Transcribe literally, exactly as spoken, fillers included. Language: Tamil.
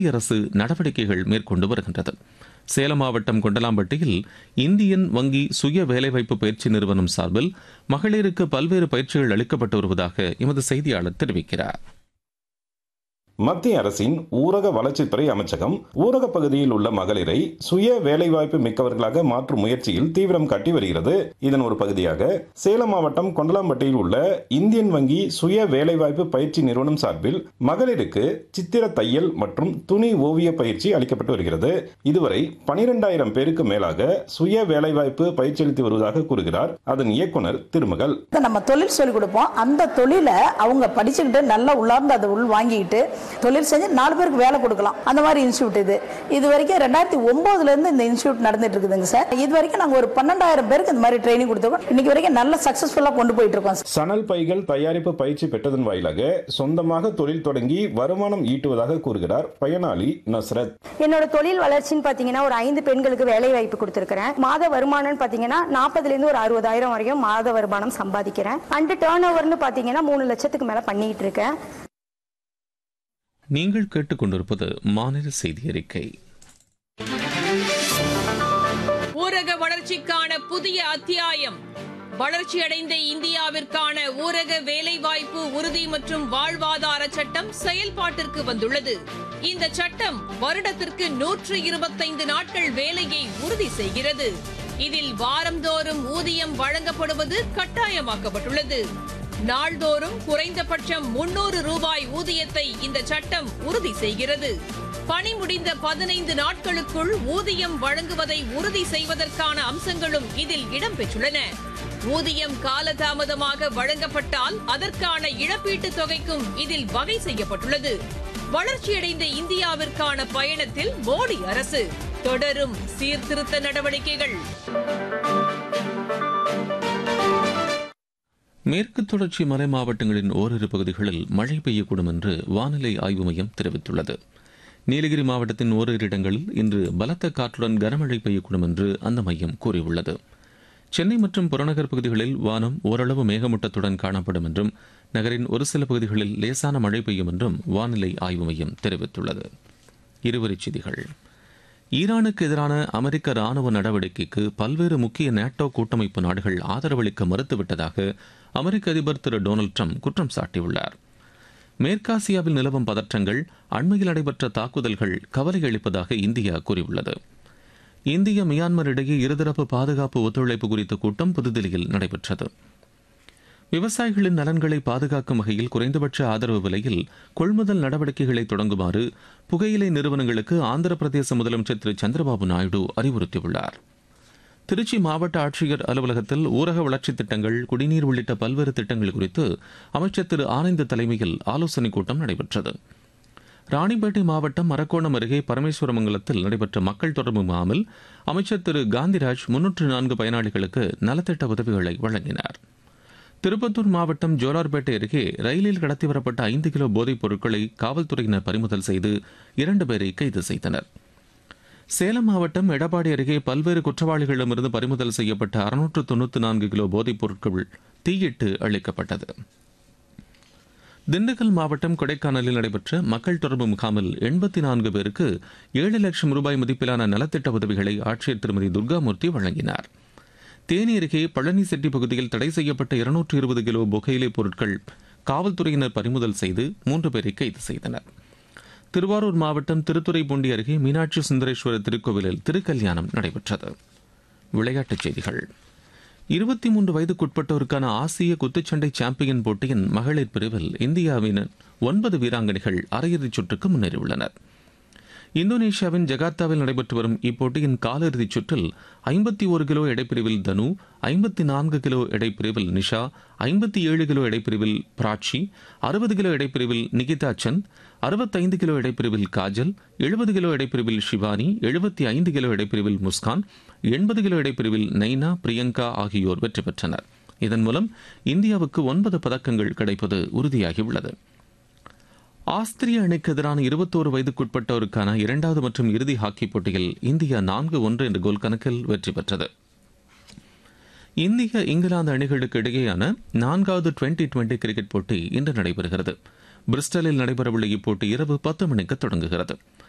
அரசு நடவடிக்கைகள் மேற்கொண்டு வருகின்றது. சேலம் மாவட்டம் கொண்டலாம்பட்டியில் இந்தியன் வங்கி சுய வேலைவாய்ப்பு பயிற்சி நிறுவனம் சார்பில் மகளிருக்கு பல்வேறு பயிற்சிகள் அளிக்கப்பட்டு வருவதாக எமது செய்தியாளர் தெரிவிக்கிறார். மத்திய அரசின் ஊரக வளர்ச்சித்துறை அமைச்சகம் ஊரக பகுதியில் உள்ள மகளிரை சுய வேலைவாய்ப்பு மிக்கவர்களாக மாற்றும் முயற்சியில் தீவிரம் காட்டி வருகிறது. இதன் ஒரு பகுதியாக சேலம் மாவட்டம் கொண்டலாம்பட்டியில் உள்ள இந்தியன் வங்கி சுய வேலைவாய்ப்பு பயிற்சி நிறுவனம் சார்பில் மகளிருக்கு சித்திர தையல் மற்றும் துணி ஓவிய பயிற்சி அளிக்கப்பட்டு வருகிறது. இதுவரை பனிரெண்டாயிரம் பேருக்கு மேலாக சுய வேலைவாய்ப்பு பயிற்சி அளித்து வருவதாக கூறுகிறார் அதன் இயக்குனர் திருமகள். நம்ம தொழில் சொல்லிக் கொடுப்போம். அந்த தொழிலை அவங்க படிச்சுக்கிட்டு நல்லா உள்ளார்ந்து அதை உள் வாங்கிக்கிட்டு தொழில் செஞ்சு நாலு பேருக்கு வேலை கொடுக்கலாம். அந்த மாதிரி இன்ஸ்டியூட் இது இது வரைக்கும் ரெண்டாயிரத்தி ஒன்பதுல இருந்து இந்த இன்ஸ்டியூட் நடந்துட்டு இருக்குதுங்க சார். இது வரைக்கும் நாங்க ஒரு பன்னெண்டாயிரம் பேருக்கு இந்த மாதிரி ட்ரைனிங் கொடுத்துருக்கோம். இன்னைக்கு வரைக்கும் நல்ல சக்சஸ்ஃபுல்லா கொண்டு போயிட்டு இருக்கோம். சணல் பைகள் தயாரிப்பு பயிற்சி பெற்றதன் வாயிலாக சொந்தமாக தொழில் தொடங்கி வருமானம் ஈட்டுவதாக கூறுகிறார் பயனாளி நஸ்ரத். என்னோட தொழில் வளர்ச்சின்னு பாத்தீங்கன்னா ஒரு ஐந்து பெண்களுக்கு வேலை வாய்ப்பு கொடுத்திருக்கிறேன். மாத வருமானம் பாத்தீங்கன்னா நாற்பதுல இருந்து ஒரு அறுபதாயிரம் வரைக்கும் மாத வருமானம் சம்பாதிக்கிறேன். அண்ட் டர்ன் ஓவர்னு பாத்தீங்கன்னா மூணு லட்சத்துக்கு மேல பண்ணிட்டு இருக்கேன். நீங்கள் கேட்டுக்கொண்டிருப்பது மாநில செய்தி அறிக்கை. ஊரக வளர்ச்சிக்கான புதிய அத்தியாயம். வளர்ச்சியடைந்த இந்தியாவிற்கான ஊரக வேலைவாய்ப்பு உறுதி மற்றும் வாழ்வாதார சட்டம் செயல்பாட்டிற்கு வந்துள்ளது. இந்த சட்டம் வருடத்திற்கு நூற்று இருபத்தைந்து நாட்கள் வேலையை உறுதி செய்கிறது. இதில் வாரந்தோறும் ஊதியம் வழங்கப்படுவது கட்டாயமாக்கப்பட்டுள்ளது. நாள்தோறும் குறைந்தபட்சம் முன்னூறு ரூபாய் ஊதியத்தை இந்த சட்டம் உறுதி செய்கிறது. பணி முடிந்த பதினைந்து நாட்களுக்குள் ஊதியம் வழங்குவதை உறுதி செய்வதற்கான அம்சங்களும் இதில் இடம்பெற்றுள்ளன. ஊதியம் காலதாமதமாக வழங்கப்பட்டால் அதற்கான இழப்பீட்டுத் தொகைக்கும் இதில் வகை செய்யப்பட்டுள்ளது. வளர்ச்சியடைந்த இந்தியாவிற்கான பயணத்தில் மோடி அரசு தொடரும் சீர்திருத்த நடவடிக்கைகள். மேற்கு தொடர்ச்சி மலை மாவட்டங்களின் ஓரிரு பகுதிகளில் மழை பெய்யக்கூடும் என்று வானிலை ஆய்வு மையம் தெரிவித்துள்ளது. நீலகிரி மாவட்டத்தின் ஓரிரு இடங்களில் இன்று பலத்த காற்றுடன் கனமழை பெய்யக்கூடும் என்று அந்த மையம் கூறியுள்ளது. சென்னை மற்றும் புறநகர் பகுதிகளில் வானம் ஓரளவு மேகமூட்டத்துடன் காணப்படும் என்றும் நகரின் ஒரு சில பகுதிகளில் லேசான மழை பெய்யும் என்றும் வானிலை ஆய்வு மையம் தெரிவித்துள்ளது. இருவரிச் செய்திகள். ஈரானுக்கு எதிரான அமெரிக்க ராணுவ நடவடிக்கைக்கு பல்வேறு முக்கிய நேட்டோ கூட்டமைப்பு நாடுகள் ஆதரவளிக்க மறுத்துவிட்டதாக அமெரிக்க அதிபர் திரு டொனால்டு ட்ரம்ப் குற்றம் சாட்டியுள்ளார். மேற்காசியாவில் நிலவும் பதற்றங்கள், அண்மையில் நடைபெற்ற தாக்குதல்கள் கவலை அளிப்பதாக இந்தியா கூறியுள்ளது. இந்திய மியான்மர் இடையே இருதரப்பு பாதுகாப்பு ஒத்துழைப்பு குறித்த கூட்டம் புதுதில்லியில் நடைபெற்றது. விவசாயிகளின் நலன்களை பாதுகாக்கும் வகையில் குறைந்தபட்ச ஆதரவு விலையில் கொள்முதல் நடவடிக்கைகளை தொடங்குமாறு புகையிலை நிறுவனங்களுக்கு ஆந்திர பிரதேச முதலமைச்சர் திரு சந்திரபாபு நாயுடு அறிவுறுத்தியுள்ளார். திருச்சி மாவட்ட ஆட்சியர் அலுவலகத்தில் ஊரக வளர்ச்சித் திட்டங்கள், குடிநீர் உள்ளிட்ட பல்வேறு திட்டங்கள் குறித்து அமைச்சர் திரு ஆனந்த் தலைமையில் ஆலோசனைக் கூட்டம் நடைபெற்றது. ராணிப்பேட்டை மாவட்டம் மரக்கோணம் அருகே பரமேஸ்வரமங்கலத்தில் நடைபெற்ற மக்கள் தொடர்பு முகாமில் அமைச்சர் திரு காந்திராஜ் முன்னூற்று நான்கு பயனாளிகளுக்கு நலத்திட்ட உதவிகளை வழங்கினார். திருப்பத்தூர் மாவட்டம் ஜோலார்பேட்டை அருகே ரயிலில் கடத்தி வரப்பட்ட ஐந்து கிலோ போதைப் பொருட்களை காவல்துறையினர் பறிமுதல் செய்து இரண்டு பேரை கைது செய்தனர். சேலம் மாவட்டம் எடப்பாடி அருகே பல்வேறு குற்றவாளிகளிடமிருந்து பறிமுதல் செய்யப்பட்ட அறுநூற்று தொன்னூற்று நான்கு கிலோ போதைப் பொருட்கள் தீயிட்டு அளிக்கப்பட்டது. திண்டுக்கல் மாவட்டம் கொடைக்கானலில் நடைபெற்ற மக்கள் தொடர்பு முகாமில் எண்பத்தி நான்கு பேருக்கு ஏழு லட்சம் ரூபாய் மதிப்பிலான நலத்திட்ட உதவிகளை ஆட்சியர் திருமதி துர்காமூர்த்தி வழங்கினார். தேனி அருகே பழனி செட்டி பகுதியில் தடை செய்யப்பட்ட இருநூற்று இருபது கிலோ புகையிலை பொருட்கள் காவல்துறையினர் பறிமுதல் செய்து மூன்று பேரை கைது செய்தனர். திருவாரூர் மாவட்டம் திருத்துறைப்பூண்டி அருகே மீனாட்சி சுந்தரேஸ்வரர் திருக்கோவிலில் திருக்கல்யாணம் நடைபெற்றது. விளையாட்டுச் செய்திகள். இருபத்தி மூன்று வயதுக்குட்பட்டோருக்கான ஆசிய குத்துச்சண்டை சாம்பியன் போட்டியின் மகளிர் பிரிவில் இந்தியாவின் ஒன்பது வீராங்கனைகள் அரையிறுதிச் சுற்றுக்கு முன்னேறியுள்ளனர். இந்தோனேஷியாவின் ஜகார்த்தாவில் நடைபெற்று வரும் இப்போட்டியின் காலிறுதிச் சுற்றில் ஐம்பத்தி ஒரு கிலோ எடைப்பிரிவில் தனு, ஐம்பத்தி நான்கு கிலோ எடைப்பிரிவில் நிஷா, ஐம்பத்தி ஏழு கிலோ எடைப்பிரிவில் பிராச்சி, அறுபது கிலோ எடைப்பிரிவில் நிகிதா சந்த், அறுபத்தைந்து கிலோ எடைப்பிரிவில் காஜல், எழுபது கிலோ எடைப்பிரிவில் ஷிவானி, எழுபத்தி ஐந்து கிலோ எடைப்பிரிவில் முஸ்கான், எண்பது கிலோ எடைப்பிரிவில் நைனா, பிரியங்கா ஆகியோர் வெற்றி பெற்றனர். இதன் மூலம் இந்தியாவுக்கு ஒன்பது பதக்கங்கள் கிடைப்பது உறுதியாகியுள்ளது. ஆஸ்திரிய அணிக்கு எதிரான இருபத்தோரு வயதுக்குட்பட்டோருக்கான இரண்டாவது மற்றும் இறுதி ஹாக்கி போட்டியில் இந்தியா நான்கு ஒன்று என்ற கோல் கணக்கில் வெற்றி பெற்றது. இந்திய இங்கிலாந்து அணிகளுக்கு இடையேயான நான்காவது டுவெண்டி டுவெண்டி கிரிக்கெட் போட்டி இன்று நடைபெறுகிறது. பிரிஸ்டலில் நடைபெறவுள்ள இப்போட்டி இரவு பத்து மணிக்கு தொடங்குகிறது.